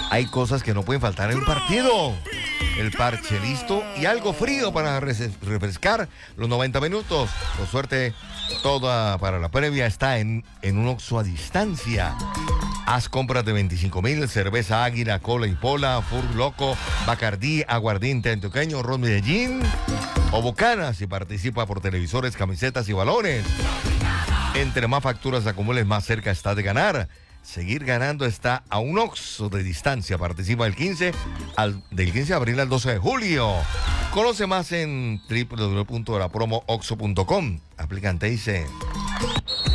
Hay cosas que no pueden faltar en un partido. El parche listo y algo frío para refrescar los 90 minutos. Por suerte, toda para la previa está en un Oxxo a distancia. Haz compras de 25,000, cerveza Águila, Cola y Pola, Fur Loco, Bacardí, Aguardiente Antioqueño, Ron Medellín o Bucanas y participa por televisores, camisetas y balones. Entre más facturas acumules, más cerca estás de ganar. Seguir ganando está a un Oxxo de distancia. Participa del 15 de abril al 12 de julio. Conoce más en www.lapromooxxo.com. Aplicante dice...